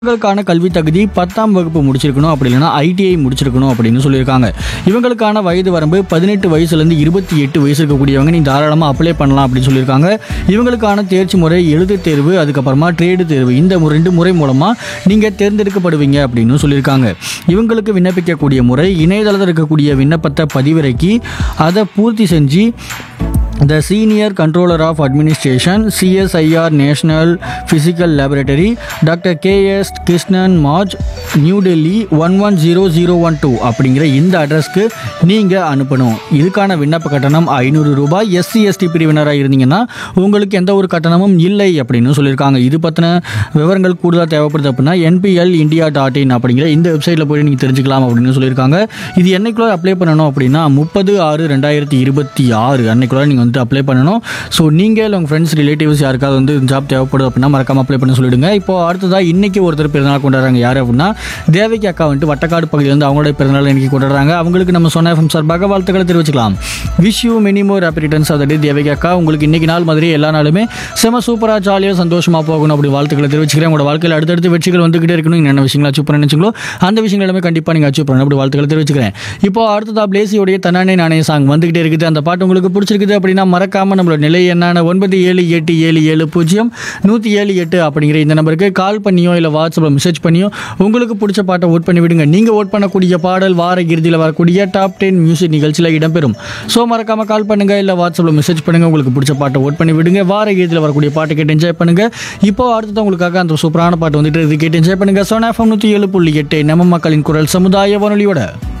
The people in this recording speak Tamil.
இவங்களுக்கான கல்வி தகுதி 10ஆம் வகுப்பு முடிச்சிருக்கணும், அப்படி இல்லைன்னா ஐடிஐ முடிச்சிருக்கணும் அப்படின்னு சொல்லியிருக்காங்க. இவங்களுக்கான வயது வரம்பு 18 வயசுலேருந்து 28 வயசு இருக்கக்கூடியவங்க நீ தாராளமாக அப்ளை பண்ணலாம் அப்படின்னு சொல்லியிருக்காங்க. இவங்களுக்கான தேர்ச்சி முறை எழுத்து தேர்வு, அதுக்கப்புறமா ட்ரேடு தேர்வு, இந்த 2 முறை மூலமாக நீங்கள் தேர்ந்தெடுக்கப்படுவீங்க அப்படின்னு சொல்லியிருக்காங்க. இவங்களுக்கு விண்ணப்பிக்கக்கூடிய முறை இணையதளத்தில் இருக்கக்கூடிய விண்ணப்பத்தை பதிவிறக்கி அதை பூர்த்தி செஞ்சு The Senior Controller of Administration, CSIR National Physical Laboratory, Dr. K.S. Krishnan March, New Delhi 110012 அப்படிங்கிற இந்த அட்ரஸ்க்கு நீங்கள் அனுப்பணும். இதுக்கான விண்ணப்ப கட்டணம் 500 ரூபாய். SC/ST பிரிவினராக இருந்தீங்கன்னா உங்களுக்கு எந்த ஒரு கட்டணமும் இல்லை அப்படின்னு சொல்லியிருக்காங்க. இது பற்றின விவரங்கள் கூடுதலாக தேவைப்படுது அப்படின்னா nplindia.in அப்படிங்கிற இந்த வெப்சைட்டில் போய் நீங்கள் தெரிஞ்சுக்கலாம் அப்படின்னு சொல்லியிருக்காங்க. இது என்னைக்குள்ள அப்ளை பண்ணணும் அப்படின்னா 30/6/2026 அன்னைக்குள்ள நீங்கள் அப்ளை பண்ணணும். ஸோ நீங்கள் உங்கள் ஃப்ரெண்ட்ஸ் ரிலேட்டிவ்ஸ் யாருக்காவது ஜாப் தேவைப்படுது அப்படின்னா மறக்காம அப்ளை பண்ண சொல்லிடுங்க. இப்போ அடுத்ததாக இன்னைக்கு ஒருத்தர் பிறந்தநாள் கொண்டாடுறாங்க. யார் அப்படின்னா தேவகி அக்கா வட்டக்காடு பகுதியிலேருந்து அவங்களோட பிறந்தநாள் இன்னைக்கு கொண்டாடுறாங்க. அவங்களுக்கு நம்ம சொன்ன FM சார்பாக வாழ்த்துக்களை தெரிவிச்சுக்கலாம். Wish you many more happy returns of the டே தேவகி அக்கா. உங்களுக்கு இன்னைக்கு நாள் மாதிரி எல்லா நாளுமே செம சூப்பராக ஜாலியாக சந்தோஷமாக போகணும் அப்படி வாழ்த்துக்களை தெரிவிச்சுக்கிறேன். உங்களோட வாழ்க்கையில் அடுத்தடுத்து வெற்றிகள் வந்துகிட்டே இருக்கணும். என்னென்ன விஷயங்கள் அச்சீவ் பண்ண நினைச்சீங்களோ அந்த விஷயங்கள் எல்லாமே கண்டிப்பாக நீங்கள் அச்சீவ் பண்ணணும் அப்படி வாழ்த்துக்களை தெரிவிச்சுக்கிறேன். இப்போ அடுத்ததாக பிளேசியோடைய தன்னானே நானே சாங் வந்துகிட்டே இருக்குது. அந்த பாட்டு உங்களுக்கு பிடிச்சிருக்குது அப்படின்னா மறக்காம நம்மளோட நிலை என்னான 9787770178 அப்படிங்கிற இந்த நம்பருக்கு கால் பண்ணியோ இல்லை வாட்ஸ்அப்பில் மெசேஜ் பண்ணியோ உங்களுக்கு பிடிச்ச பாட்டை ஓட் பண்ணி விடுங்க. நீங்கள் ஓட் பண்ணக்கூடிய பாடல் வார இறுதியில் வரக்கூடிய டாப் 10 மியூசிக் நிகழ்ச்சியில் இடம்பெறும். ஸோ மறக்காம கால் பண்ணுங்க இல்லை வாட்ஸ்அப்பில் மெசேஜ் பண்ணுங்க. உங்களுக்கு பிடிச்ச பாட்டை ஓட் பண்ணி விடுங்க. வார இறுதியில் வரக்கூடிய பாட்டை கேட்டு என்ஜாய் பண்ணுங்க. இப்போ அடுத்தது உங்களுக்காக அந்த சூப்பரான பாட்டு வந்துட்டு கேட்டு என்ஜாய் பண்ணுங்க. சோனா FM 107.8 நம்ம மக்களின் குரல் சமுதாய வானொலியோட